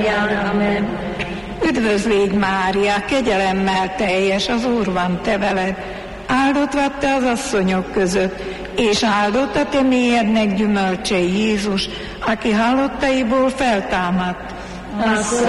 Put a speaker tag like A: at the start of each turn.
A: Amen.
B: Üdvözlégy Mária, kegyelemmel teljes, az Úr van te veled. Áldott vagy te az asszonyok között, és áldott a te mélyednek gyümölcse Jézus, aki halottaiból feltámadt.